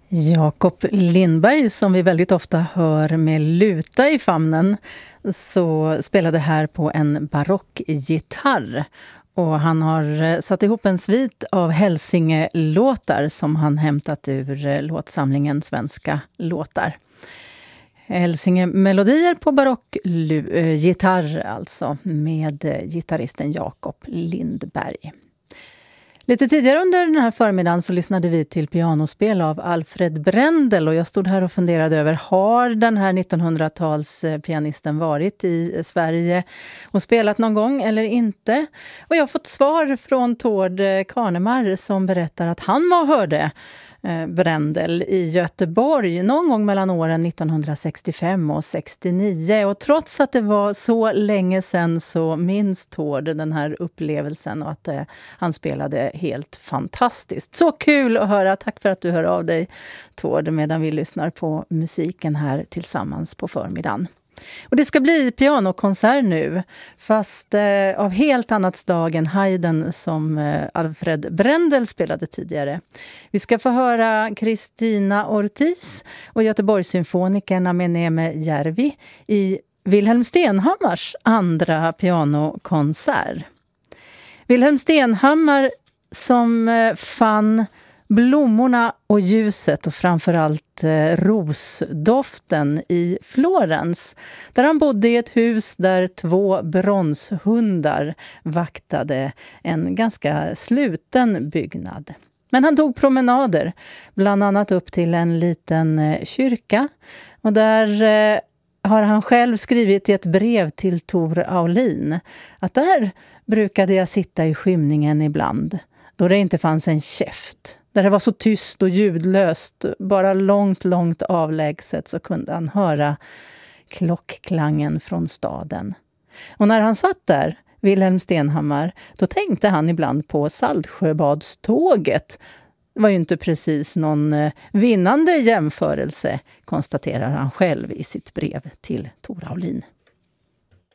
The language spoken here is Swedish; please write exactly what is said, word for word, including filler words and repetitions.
Jakob Lindberg, som vi väldigt ofta hör med luta i famnen, så spelade här på en barockgitarr. Och han har satt ihop en svit av Hälsinge-låtar som han hämtat ur låtsamlingen Svenska låtar. Hälsinge-melodier på barockgitarr alltså, med gitarristen Jakob Lindberg. Lite tidigare under den här förmiddagen så lyssnade vi till pianospel av Alfred Brendel, och jag stod här och funderade över, har den här nittonhundratals-pianisten varit i Sverige och spelat någon gång eller inte? Och jag har fått svar från Tord Karnemar som berättar att han var och hörde Brendel i Göteborg någon gång mellan åren nittonhundrasextiofem och sextionio, och trots att det var så länge sedan så minns Tord den här upplevelsen och att eh, han spelade helt fantastiskt. Så kul att höra, tack för att du hör av dig Tord medan vi lyssnar på musiken här tillsammans på förmiddagen. Och det ska bli pianokonsert nu, fast eh, av helt annat slag än Haydn som eh, Alfred Brendel spelade tidigare. Vi ska få höra Kristina Ortiz och Göteborgssymfonikerna med Neme Järvi i Wilhelm Stenhammars andra pianokonsert. Wilhelm Stenhammar som eh, fann blommorna och ljuset och framförallt eh, rosdoften i Florens, där han bodde i ett hus där två bronshundar vaktade en ganska sluten byggnad. Men han tog promenader, bland annat upp till en liten eh, kyrka, och där eh, har han själv skrivit i ett brev till Tor Aulin att där brukade jag sitta i skymningen ibland, då det inte fanns en käft. Där det var så tyst och ljudlöst, bara långt, långt avlägset så kunde han höra klockklangen från staden. Och när han satt där, Wilhelm Stenhammar, då tänkte han ibland på Saltsjöbadståget. Det var ju inte precis någon vinnande jämförelse, konstaterar han själv i sitt brev till Tor Aulin.